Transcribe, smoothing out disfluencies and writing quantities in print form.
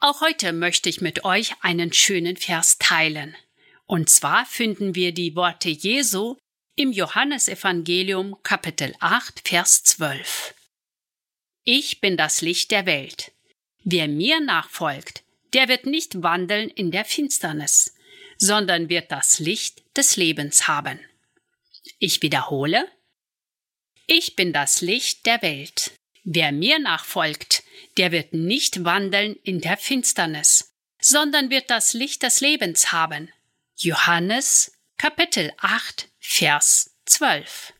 Auch heute möchte ich mit euch einen schönen Vers teilen. Und zwar finden wir die Worte Jesu im Johannesevangelium Kapitel 8, Vers 12. Ich bin das Licht der Welt. Wer mir nachfolgt, der wird nicht wandeln in der Finsternis, sondern wird das Licht des Lebens haben. Ich wiederhole: Ich bin das Licht der Welt. Wer mir nachfolgt, der wird nicht wandeln in der Finsternis, sondern wird das Licht des Lebens haben. Johannes, Kapitel 8, Vers 12.